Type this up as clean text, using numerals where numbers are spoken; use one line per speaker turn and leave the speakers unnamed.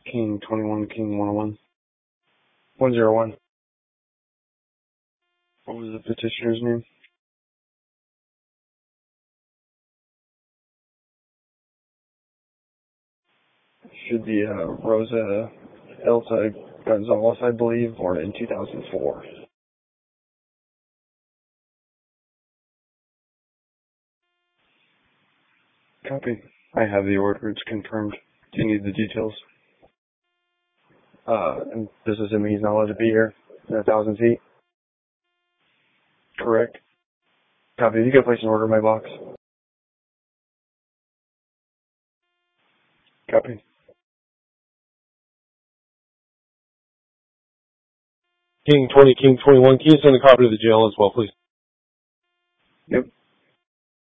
King 21, King 101. 101. What was the petitioner's name? Should be Rosa Elsa Gonzalez, I believe, born in 2004. Copy. I have the order. It's confirmed. Do you need the details? And this is him. He's not allowed to be here in 1,000 feet. Correct. Copy. You can place an order in my box. Copy.
King 20, King 21. Can you send a copy to the jail as well, please?
Yep.